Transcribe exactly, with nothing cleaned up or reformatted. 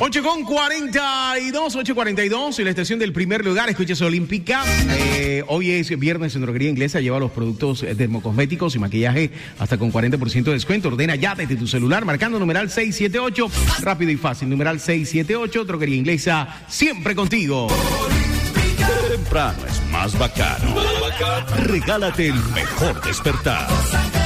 ocho con cuarenta y dos, ocho cuarenta y dos, en la estación del primer lugar, escuchas Olímpica. Eh, hoy es viernes en Droguería Inglesa, lleva los productos dermocosméticos y maquillaje hasta con cuarenta por ciento de descuento. Ordena ya desde tu celular, marcando numeral seis siete ocho, rápido y fácil, numeral seis siete ocho, Droguería Inglesa, siempre contigo. Temprano es más bacano. Regálate el mejor despertar.